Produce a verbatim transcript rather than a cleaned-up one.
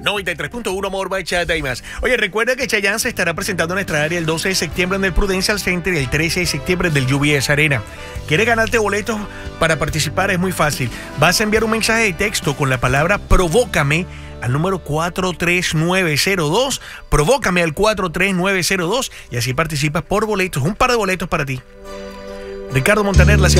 noventa y tres punto uno More by Chata y más. Oye, recuerda que Chayanne se estará presentando en nuestra área el doce de septiembre en el Prudential Center y el trece de septiembre en el U B S Arena. ¿Quieres ganarte boletos para participar? Es muy fácil. Vas a enviar un mensaje de texto con la palabra Provócame al número cuatro tres nueve cero dos. Provócame al cuatro tres nueve cero dos y así participas por boletos. Un par de boletos para ti. Ricardo Montaner, la